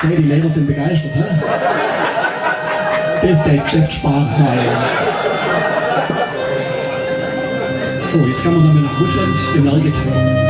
sehe, die Lehrer sind begeistert. He? Das ist der Geschäftssprache. So, jetzt gehen wir nochmal nach Russland. Ihr merkt,